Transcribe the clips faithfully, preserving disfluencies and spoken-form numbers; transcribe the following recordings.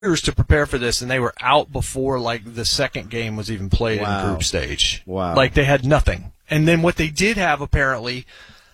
to prepare for this, and they were out before like the second game was even played wow. in group stage. Wow. Like they had nothing. And then what they did have apparently,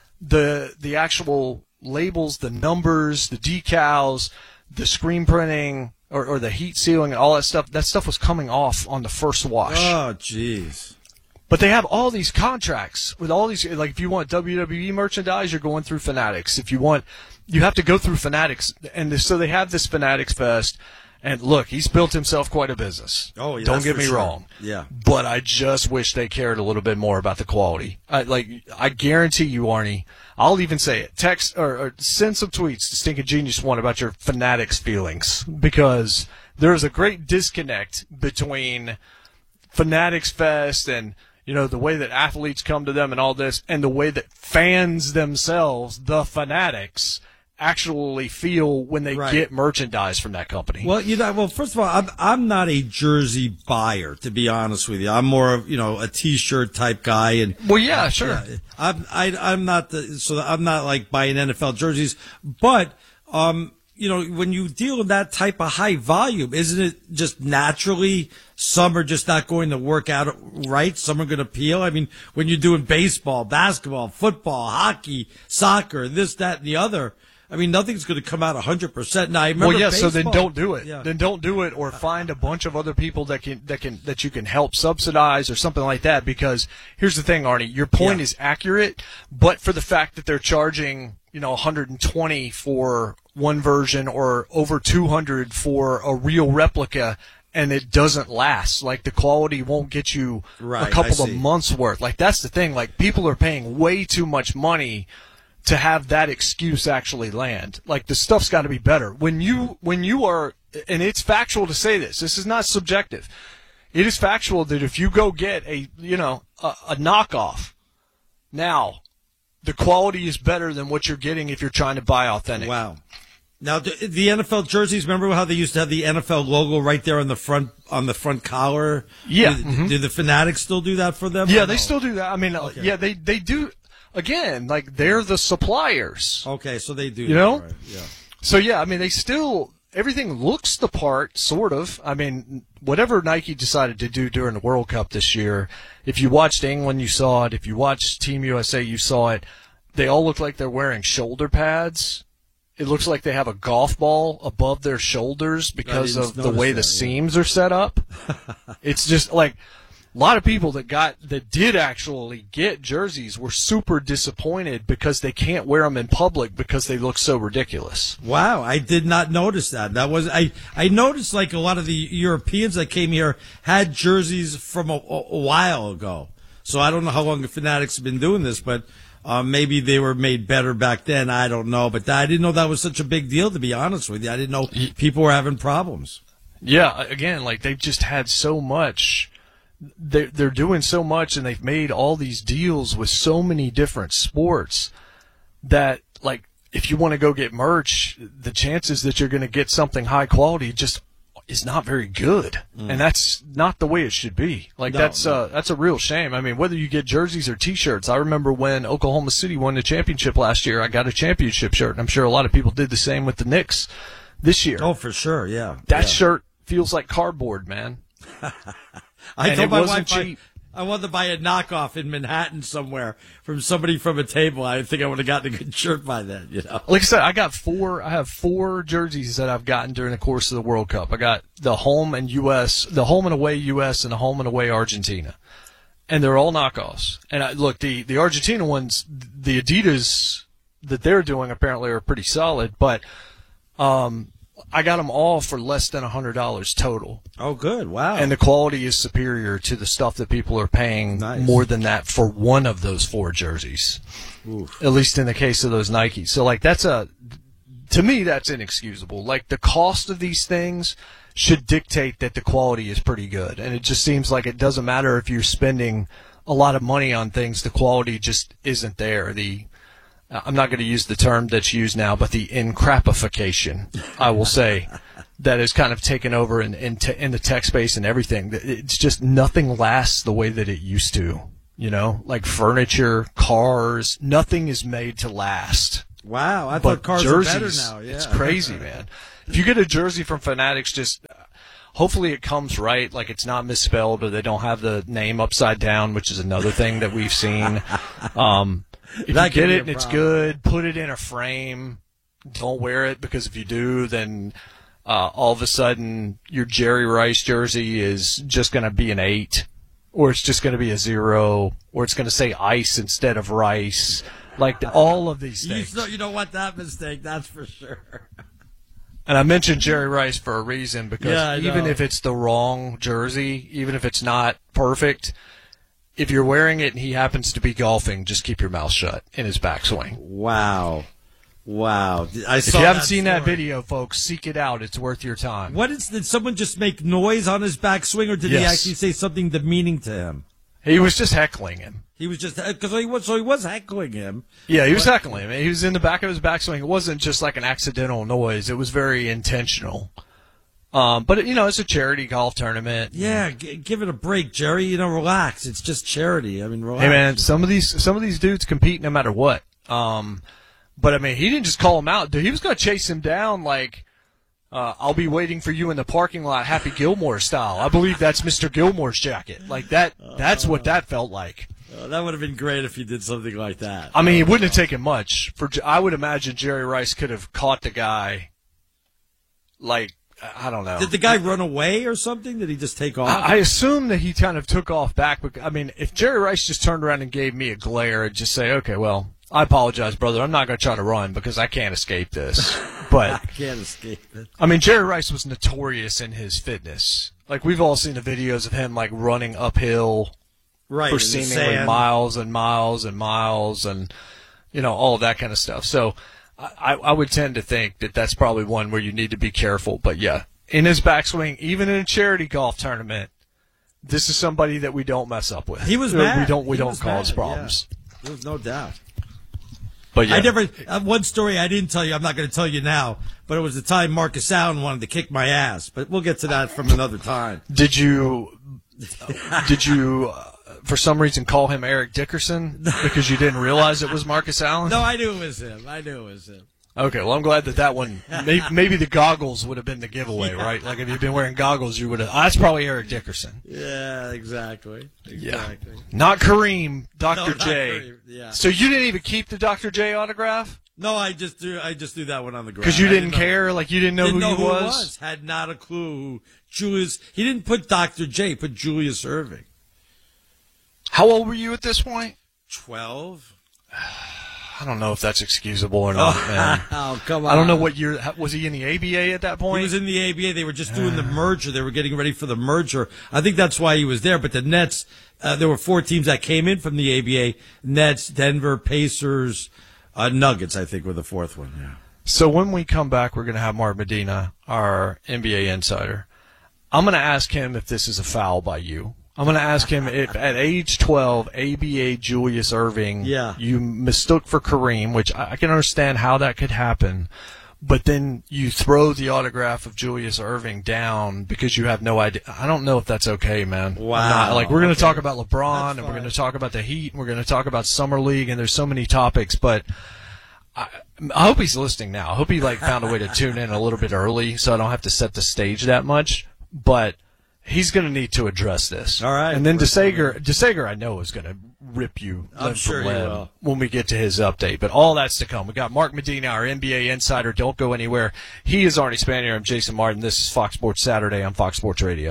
the the actual labels, the numbers, the decals, the screen printing, or, or the heat sealing and all that stuff, that stuff was coming off on the first wash. Oh, jeez. But they have all these contracts with all these, like if you want W W E merchandise, you're going through Fanatics. If you want, you have to go through Fanatics. And so they have this Fanatics Fest. And look, he's built himself quite a business. Oh, yeah. Don't get for me sure. wrong. Yeah. But I just wish they cared a little bit more about the quality. I, like, I guarantee you, Arnie, I'll even say it. Text or, or send some tweets to Stinking Genius One about your Fanatics feelings, because there's a great disconnect between Fanatics Fest and, you know, the way that athletes come to them and all this, and the way that fans themselves, the Fanatics, actually feel when they right. get merchandise from that company. Well, you know, well, first of all, I'm I'm not a jersey buyer, to be honest with you. I'm more of, you know, a T-shirt type guy, and well, yeah, sure. Yeah, I'm I, I'm not the so I'm not like buying N F L jerseys, but um, you know, when you deal with that type of high volume, isn't it just naturally some are just not going to work out right? Some are going to peel. I mean, when you're doing baseball, basketball, football, hockey, soccer, this, that, and the other. I mean, nothing's going to come out one hundred percent. Now, I remember well, yeah. baseball. So then, don't do it. Yeah. Then don't do it, or find a bunch of other people that can that can that you can help subsidize or something like that. Because here's the thing, Arnie, your point Yeah. is accurate, but for the fact that they're charging, you know, one hundred twenty for one version or over two hundred for a real replica, and it doesn't last. Like the quality won't get you Right, a couple I of see. months worth. Like that's the thing. Like people are paying way too much money to have that excuse actually land. Like the stuff's got to be better. When you when you are, and it's factual to say this. This is not subjective. It is factual that if you go get a you know a, a knockoff, now the quality is better than what you're getting if you're trying to buy authentic. Wow. Now the, the N F L jerseys. Remember how they used to have the N F L logo right there on the front on the front collar? Yeah. Do, Mm-hmm. do the Fanatics still do that for them? Yeah, or they no? still do that. I mean, Okay. yeah, they they do. Again, like they're the suppliers. Okay, so they do. You that, know? right, yeah. So, yeah, I mean, they still, everything looks the part, sort of. I mean, whatever Nike decided to do during the World Cup this year, if you watched England, you saw it. If you watched Team U S A, you saw it. They all look like they're wearing shoulder pads. It looks like they have a golf ball above their shoulders because didn't of the notice way that, the yeah. seams are set up. It's just like a lot of people that got that did actually get jerseys were super disappointed because they can't wear them in public because they look so ridiculous. Wow, I did not notice that. That was I. I noticed like a lot of the Europeans that came here had jerseys from a, a while ago. So I don't know how long the Fanatics have been doing this, but uh, maybe they were made better back then. I don't know, but I didn't know that was such a big deal. To be honest with you, I didn't know people were having problems. Yeah, again, like they've just had so much. They're, they're doing so much, and they've made all these deals with so many different sports that, like, if you want to go get merch, the chances that you're going to get something high quality just is not very good. Mm. And that's not the way it should be. Like, no, that's no. Uh, that's a real shame. I mean, whether you get jerseys or T-shirts, I remember when Oklahoma City won the championship last year, I got a championship shirt, and I'm sure a lot of people did the same with the Knicks this year. Oh, for sure, yeah. That yeah. shirt feels like cardboard, man. I And told it my wasn't wife cheap. I, I wanted to buy a knockoff in Manhattan somewhere from somebody from a table. I think I would have gotten a good shirt by then, you know. Like I said, I got four. I have four jerseys that I've gotten during the course of the World Cup. I got the home and U S, the home and away U S, and the home and away Argentina, and they're all knockoffs. And I, look, the the Argentina ones, the Adidas that they're doing apparently are pretty solid, but um. I got them all for less than one hundred dollars total. Oh, good. Wow. And the quality is superior to the stuff that people are paying Nice. more than that for one of those four jerseys. Oof. At least in the case of those Nikes. So, like, that's a – to me, that's inexcusable. Like, the cost of these things should dictate that the quality is pretty good. And it just seems like it doesn't matter if you're spending a lot of money on things. The quality just isn't there. The – I'm not going to use the term that's used now, but the encrapification, I will say, that has kind of taken over in in, te- in the tech space and everything. It's just nothing lasts the way that it used to, you know, like furniture, cars, nothing is made to last. Wow, I But thought cars jerseys, are better now. Yeah. it's crazy, man. if you get a jersey from Fanatics, just uh, hopefully it comes right, like it's not misspelled or they don't have the name upside down, which is another thing that we've seen. Um, if That you could get be it a and it's problem. good, put it in a frame. Don't wear it, because if you do, then uh, all of a sudden your Jerry Rice jersey is just going to be an eight, or it's just going to be a zero, or it's going to say ice instead of rice. Like the, all of these You, things. don't- you don't want that mistake, that's for sure. And I mentioned Jerry Rice for a reason, because Yeah, I even know. if it's the wrong jersey, even if it's not perfect, if you're wearing it and he happens to be golfing, just keep your mouth shut in his backswing. Wow. Wow. I If saw you haven't that seen that story. video, folks, seek it out. It's worth your time. What is, did someone just make noise on his backswing, or did he Yes. actually say something demeaning to him? He was just heckling him. He was just, because he was, so he was heckling him. Yeah, he was heckling him. He was in the back of his backswing. It wasn't just like an accidental noise. It was very intentional. Um, but, you know, it's a charity golf tournament. Yeah, g- give it a break, Jerry. You know, relax. It's just charity. I mean, relax. Hey, man, some of these some of these dudes compete no matter what. Um, but, I mean, he didn't just call him out. Dude, he was going to chase him down like, uh, I'll be waiting for you in the parking lot, Happy Gilmore style. I believe that's Mister Gilmore's jacket. Like, that. that's what that felt like. Uh, that would have been great if you did something like that. I mean, it wouldn't have taken much. For I would imagine Jerry Rice could have caught the guy, like, I don't know. Did the guy run away or something? Did he just take off? I I assume that he kind of took off back. bec- I mean, if Jerry Rice just turned around and gave me a glare and just say, okay, well, I apologize, brother. I'm not going to try to run because I can't escape this. I But, can't escape it. I mean, Jerry Rice was notorious in his fitness. Like, we've all seen the videos of him, like, running uphill Right. for in the seemingly sand. miles and miles and miles and, you know, all of that kind of stuff. So I, I would tend to think that that's probably one where you need to be careful. But, yeah, in his backswing, even in a charity golf tournament, this is somebody that we don't mess up with. He was Uh, mad. We don't, we He don't was cause mad, problems. yeah. There's no doubt. But, yeah. I never. Uh, one story I didn't tell you. I'm not going to tell you now. But it was the time Marcus Allen wanted to kick my ass. But we'll get to that from another time. Did you, did you, uh, for some reason, call him Eric Dickerson because you didn't realize it was Marcus Allen? No, I knew it was him. I knew it was him. Okay, well, I'm glad that that one, maybe, maybe the goggles would have been the giveaway, right? Like, if you'd been wearing goggles, you would have, that's probably Eric Dickerson. Yeah, exactly. Exactly. Yeah. Not Kareem, No, Doctor not J. Kareem, yeah. So you didn't even keep the Doctor J autograph? No, I just threw. I just threw that one on the ground. Because you I didn't know- care? Like, you didn't know Didn't who know he who was? it was. Had not a clue who Julius. He didn't put Doctor J. He put Julius Irving. How old were you at this point? Twelve. I don't know if that's excusable or not, man. Oh, come on. I don't know what year, was he in the A B A at that point? He was in the A B A. They were just doing the merger. They were getting ready for the merger. I think that's why he was there. But the Nets, uh, there were four teams that came in from the A B A. Nets, Denver, Pacers, uh, Nuggets, I think, were the fourth one. Yeah. So when we come back, we're going to have Mark Medina, our N B A insider. I'm going to ask him if this is a foul by you. I'm going to ask him if at age twelve, A B A Julius Irving, Yeah. you mistook for Kareem, which I I can understand how that could happen, but then you throw the autograph of Julius Irving down because you have no idea. I don't know if that's okay, man. I'm Wow. not- like, we're going to Okay. talk about LeBron, That's and we're going to fine. talk about the Heat, and we're going to talk about Summer League, and there's so many topics, but I, I hope he's listening now. I hope he like found a way to tune in a little bit early so I don't have to set the stage that much. But he's going to need to address this. All right. And then We're DeSager, DeSager, I know, is going to rip you I'm limb sure from he limb will. when we get to his update. But all that's to come. We got Mark Medina, our N B A insider. Don't go anywhere. He is Arnie Spanier. I'm Jason Martin. This is Fox Sports Saturday on Fox Sports Radio.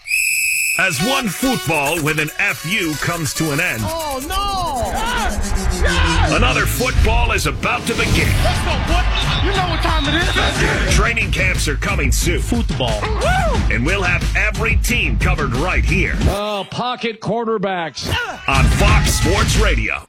As one football with an F U comes to an end, Oh, no! Yes! Yes! another football is about to begin. Let's go, boy! You know what time it is. Training camps are coming soon, Football. Woo! and we'll have every team covered right here Oh, pocket quarterbacks. on Fox Sports Radio.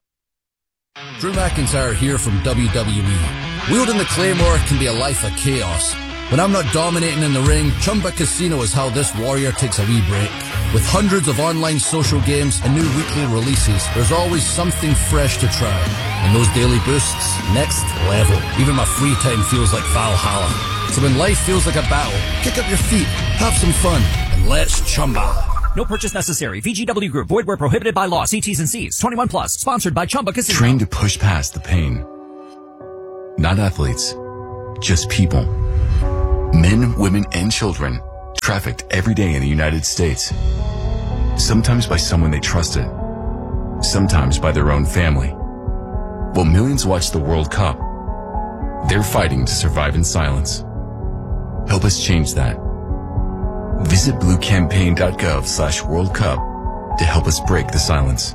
Drew McIntyre here from W W E. Wielding the Claymore can be a life of chaos. When I'm not dominating in the ring, Chumba Casino is how this warrior takes a wee break. With hundreds of online social games and new weekly releases, there's always something fresh to try. And those daily boosts, next level. Even my free time feels like Valhalla. So when life feels like a battle, kick up your feet, have some fun, and let's Chumba. No purchase necessary. V G W Group. Void where prohibited by law. See T's and C's. twenty-one plus. Sponsored by Chumba Casino. Trained to push past the pain. Not athletes, just people. Men, women, and children trafficked every day in the United States. Sometimes by someone they trusted, sometimes by their own family. While millions watch the World Cup, they're fighting to survive in silence. Help us change that. Visit bluecampaign.gov slash World Cup to help us break the silence.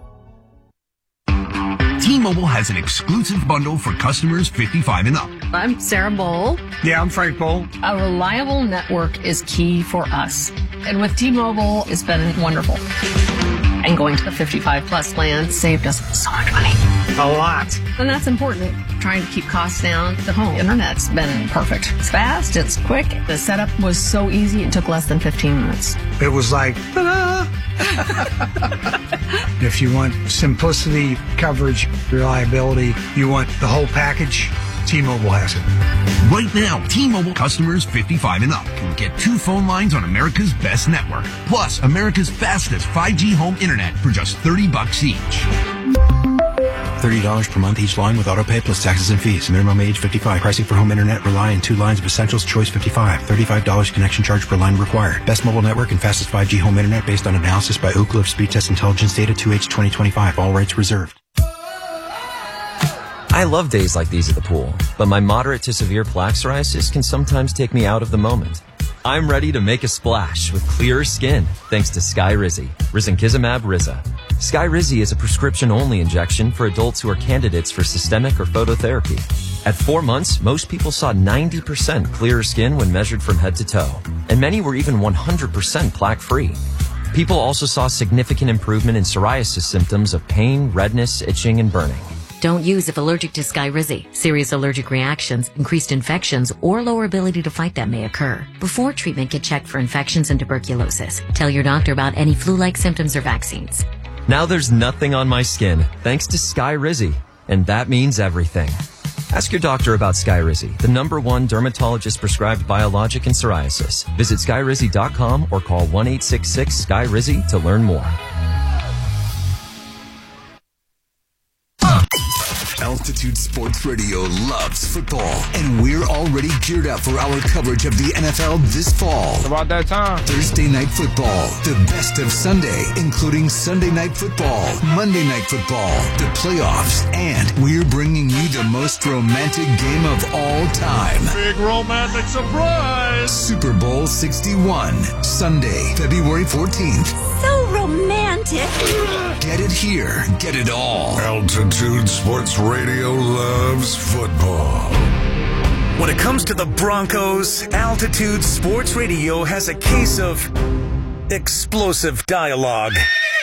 T-Mobile has an exclusive bundle for customers fifty-five and up. I'm Sarah Bowl. Yeah, I'm Frank Bowl. A reliable network is key for us. And with T-Mobile, it's been wonderful. And going to the fifty-five plus plan saved us so much money. A lot. And that's important. Trying to keep costs down. The home internet's been perfect. It's fast, it's quick. The setup was so easy, it took less than fifteen minutes. It was like, ta-da! If you want simplicity, coverage, reliability, you want the whole package, T-Mobile has it. Right now, T-Mobile customers fifty-five and up can get two phone lines on America's best network, plus America's fastest five G home internet for just thirty bucks each. thirty dollars per month each line with autopay plus taxes and fees. Minimum age fifty-five. Pricing for home internet rely on two lines of Essentials Choice fifty-five. thirty-five dollars connection charge per line required. Best mobile network and fastest five G home internet based on analysis by Ookla of Speed Test Intelligence data two H twenty twenty-five. All rights reserved. I love days like these at the pool, but my moderate to severe plaque psoriasis can sometimes take me out of the moment. I'm ready to make a splash with clearer skin thanks to Skyrizi, Risankizumab Riza. Skyrizi is a prescription-only injection for adults who are candidates for systemic or phototherapy. At four months, most people saw ninety percent clearer skin when measured from head to toe, and many were even one hundred percent plaque-free. People also saw significant improvement in psoriasis symptoms of pain, redness, itching, and burning. Don't use if allergic to Skyrizi. Serious allergic reactions, increased infections, or lower ability to fight them may occur. Before treatment, get checked for infections and tuberculosis. Tell your doctor about any flu-like symptoms or vaccines. Now there's nothing on my skin thanks to Skyrizi, and that means everything. Ask your doctor about Skyrizi, the number one dermatologist-prescribed biologic in psoriasis. Visit skyrizi dot com or call one eight six six Sky Rizi to learn more. Altitude Sports Radio loves football, and we're already geared up for our coverage of the N F L this fall. It's about that time. Thursday Night Football, the best of Sunday, including Sunday Night Football, Monday Night Football, the playoffs, and we're bringing you the most romantic game of all time. Big romantic surprise! Super Bowl sixty-one, Sunday, February fourteenth. So romantic. Get it here, get it all. Altitude Sports Radio loves football. When it comes to the Broncos, Altitude Sports Radio has a case of explosive dialogue.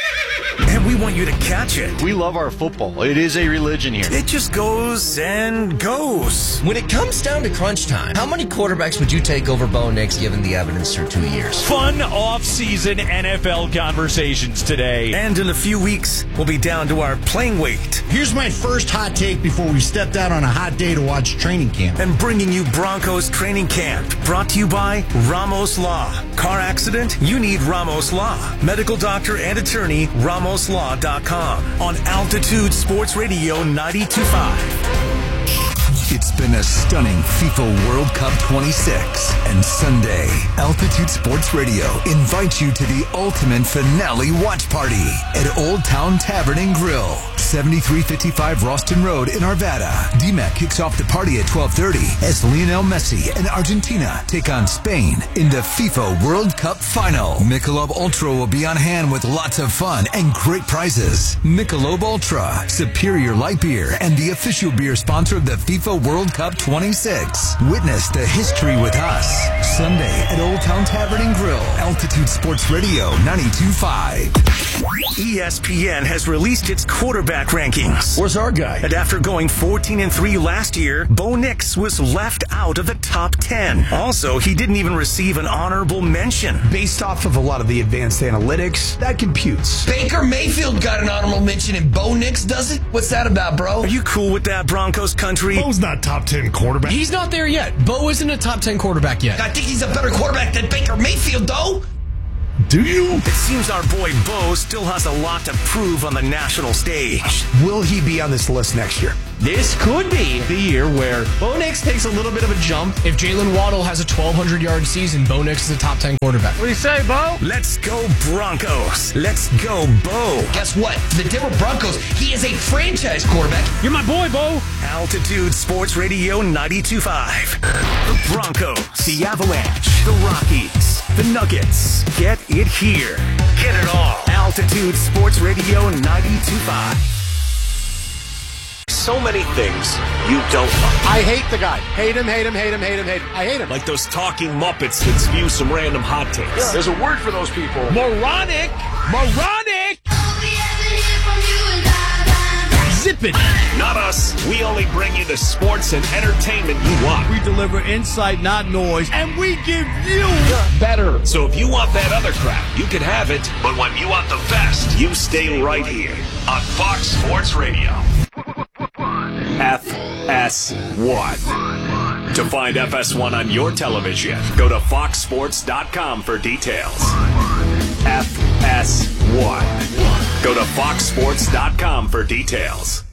And we want you to catch it. We love our football. It is a religion here. It just goes and goes. When it comes down to crunch time, how many quarterbacks would you take over Bo Nix given the evidence through two years? Fun off-season N F L conversations today. And in a few weeks, we'll be down to our playing weight. Here's my first hot take before we stepped out on a hot day to watch training camp. And bringing you Broncos training camp. Brought to you by Ramos Law. Car accident? You need Ramos Law. Medical doctor and attorney, Ramos Law dot com on Altitude Sports Radio ninety-two point five. It's been a stunning FIFA World Cup twenty-six, and Sunday, Altitude Sports Radio invites you to the ultimate finale watch party at Old Town Tavern and Grill, seventy-three fifty-five Ralston Road in Arvada. D MAC kicks off the party at twelve thirty as Lionel Messi and Argentina take on Spain in the FIFA World Cup final. Michelob Ultra will be on hand with lots of fun and great prizes. Michelob Ultra, superior light beer and the official beer sponsor of the FIFA World Cup twenty-six. Witness the history with us. Sunday at Old Town Tavern and Grill. Altitude Sports Radio ninety-two point five. E S P N has released its quarterback rankings. Where's our guy? And after going fourteen and three last year, Bo Nix was left out of the top ten. Also, he didn't even receive an honorable mention. Based off of a lot of the advanced analytics, that computes. Baker Mayfield got an honorable mention and Bo Nix doesn't? What's that about, bro? Are you cool with that, Broncos country? Bo's not top ten quarterback. He's not there yet. Bo isn't a top ten quarterback yet. I think he's a better quarterback than Baker Mayfield, though. do you? It seems our boy Bo still has a lot to prove on the national stage. Will he be on this list next year? This could be the year where Bo Nix takes a little bit of a jump. If Jalen Waddle has a twelve hundred yard season, Bo Nix is a top ten quarterback. What do you say, Bo? Let's go Broncos. Let's go Bo. Guess what? The Denver Broncos, he is a franchise quarterback. You're my boy, Bo. Altitude Sports Radio ninety-two point five. The Broncos, the Avalanche, the Rockies, the Nuggets. Get it here. Get it all. Altitude Sports Radio ninety-two point five. So many things you don't like. I hate the guy. Hate him, hate him, hate him, hate him, hate him. I hate him. Like those talking Muppets that spew some random hot takes. Yeah. There's a word for those people. Moronic! Moronic! Zip it! Not us. We only bring you the sports and entertainment you want. We deliver insight, not noise, and we give you better. So if you want that other crap, you can have it. But when you want the best, you stay right here on Fox Sports Radio. F S one. To find F S one on your television, go to fox sports dot com for details. F S one. Go to fox sports dot com for details.